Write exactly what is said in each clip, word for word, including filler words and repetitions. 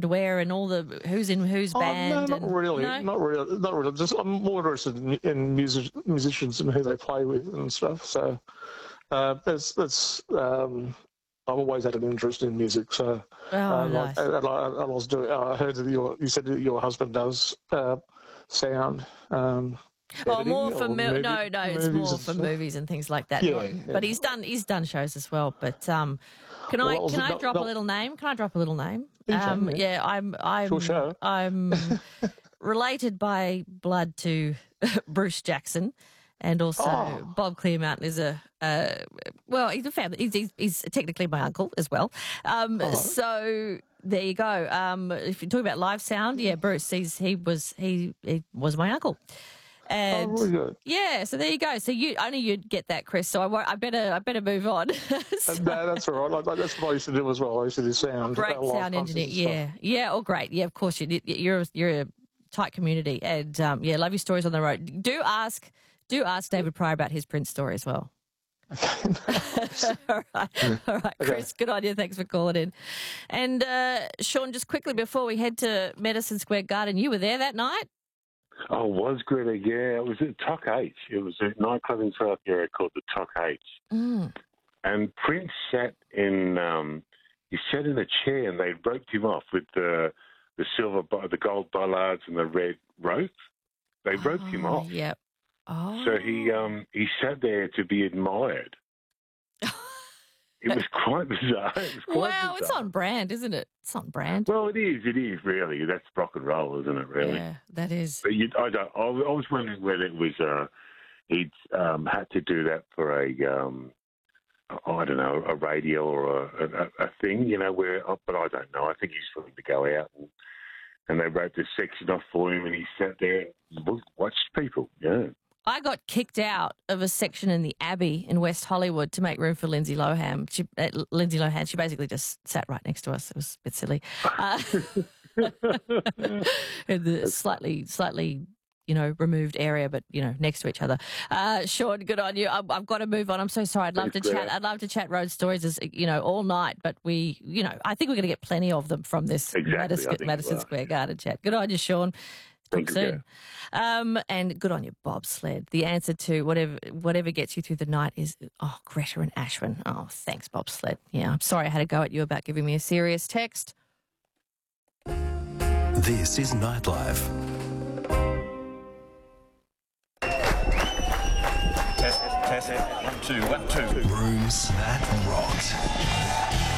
where and all the who's in whose Oh, band? no, not and, really. No? Not really. Not really. Just I'm more interested in, in music, musicians and who they play with and stuff. So uh, that's that's. Um, I've always had an interest in music. So Oh, uh, nice. like, and, and I, I was doing. I heard that your you said that your husband does uh, sound. Um, Oh, editing more for or mo- movie- no, no, it's movies more and for stuff. movies and things like that. Yeah, not- yeah. But he's done he's done shows as well. But um, can Well, I that was- can I that- drop a that- little name? Can I drop a little name? You can, Um, yeah. yeah, I'm I'm Sure, sure. I'm related by blood to Bruce Jackson. And also, Oh. Bob Clearmountain is a, uh, well, he's a family. He's, he's, he's technically my uncle as well. Um, So there you go. Um, if you're talking about live sound, yeah, Bruce, he's, he was he, he was my uncle. And Oh, really good. yeah, so there you go. So you only you'd get that, Chris. So I, won't, I better I better move on. So- No, that's all right. Like, like, that's what I used to do as well. I used to do sound. Great uh, live sound concerts engineer, and stuff. yeah, yeah. Oh, great, yeah. Of course, you, you're you're a tight community, and um, yeah, love your stories on the road. Do ask, do ask David Pryor about his Prince story as well. all right, all right, Chris. Good on you. Thanks for calling in. And uh, Sean, just quickly before we head to Madison Square Garden, you were there that night. Oh, was Greta? Yeah, it was at Talk H. It was a nightclub in South Area called the Talk H. Mm. And Prince sat in, um, he sat in a chair, and they roped him off with the the silver, bo- the gold bollards and the red rope. They roped him Oh, off. Yep. Oh. So he um, he sat there to be admired. It was quite bizarre. It was quite Wow, bizarre. it's on brand, isn't it? It's on brand. Well, it is. It is really. That's rock and roll, isn't it? Really. Yeah, that is. But you, I don't. I, I was wondering whether it was uh, he'd um, had to do that for a um, I don't know, a radio or a, a, a thing, you know. Where, but I don't know. I think he's willing to go out and and they roped a section off for him, and he sat there and watched people. Yeah. I got kicked out of a section in the Abbey in West Hollywood to make room for Lindsay Lohan. She, uh, Lindsay Lohan, she basically just sat right next to us. It was a bit silly. Uh, in the slightly, slightly, you know, removed area, but, you know, next to each other. Uh, Sean, good on you. I've, I've got to move on. I'm so sorry. I'd love Thanks, to chat. Greta. I'd love to chat road stories, as you know, all night, but we, you know, I think we're going to get plenty of them from this Exactly, I Madison, think we Madison are. Square Garden chat. Good on you, Sean. Talk Thank you, soon. Um, and good on you, bobsled. The answer to whatever whatever gets you through the night is, oh, Greta and Ashwin. Oh, thanks, bobsled. Yeah, I'm sorry I had to go at you about giving me a serious text. This is Nightlife. Test, test, one, two, one, two. Rooms that rocked.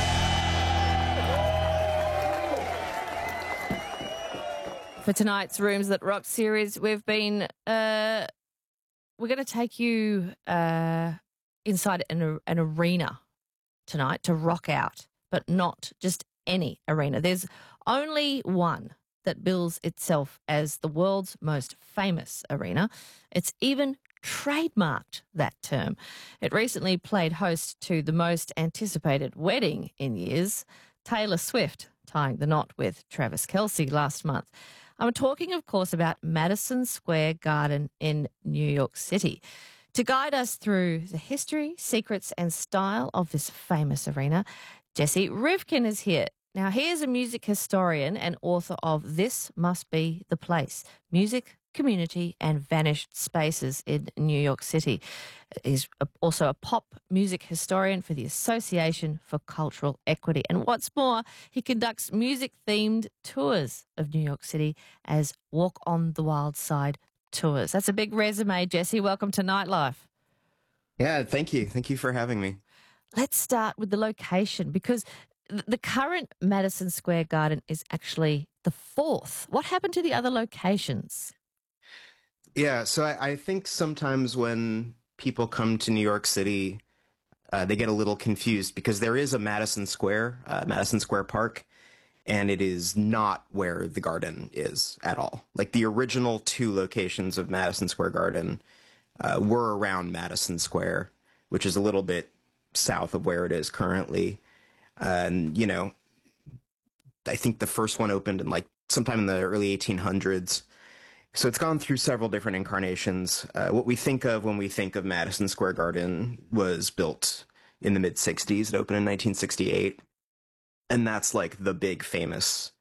For tonight's Rooms That Rock series, we've been, uh, we're going to take you uh, inside an, an arena tonight to rock out, but not just any arena. There's only one that bills itself as the world's most famous arena. It's even trademarked that term. It recently played host to the most anticipated wedding in years, Taylor Swift tying the knot with Travis Kelce last month. I'm talking, of course, about Madison Square Garden in New York City. To guide us through the history, secrets, and style of this famous arena, Jesse Rivkin is here. Now, he is a music historian and author of This Must Be the Place, Music, Community, and Vanished Spaces in New York City. He's also a pop music historian for the Association for Cultural Equity. And what's more, he conducts music-themed tours of New York City as Walk on the Wild Side tours. That's a big resume, Jesse. Welcome to Nightlife. Yeah, thank you. Thank you for having me. Let's start with the location, because th- the current Madison Square Garden is actually the fourth. What happened to the other locations? Yeah, so I, I think sometimes when people come to New York City, uh, they get a little confused because there is a Madison Square, uh, Madison Square Park, and it is not where the garden is at all. Like the original two locations of Madison Square Garden uh, were around Madison Square, which is a little bit south of where it is currently. And, you know, I think the first one opened in like sometime in the early eighteen hundreds. So it's gone through several different incarnations. Uh, what we think of when we think of Madison Square Garden was built in the mid-sixties. It opened in nineteen sixty-eight. And that's like the big famous